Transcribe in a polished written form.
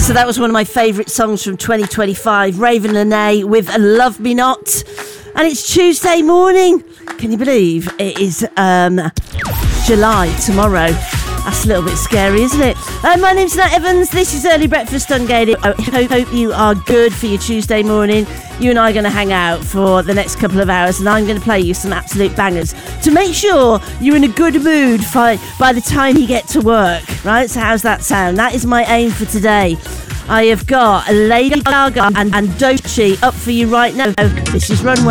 So that was one of my favourite songs from 2025, Raven Lenae with Love Me Not. And it's Tuesday morning. Can you believe it is July tomorrow? That's a little bit scary, isn't it? My name's Nat Evans. This is Early Breakfast on Gaelic. I hope you are good for your Tuesday morning. You and I are going to hang out for the next couple of hours, and I'm going to play you some absolute bangers to make sure you're in a good mood by the time you get to work, right? So how's that sound? That is my aim for today. I have got Lady Gaga and Doechii up for you right now. This is Runway.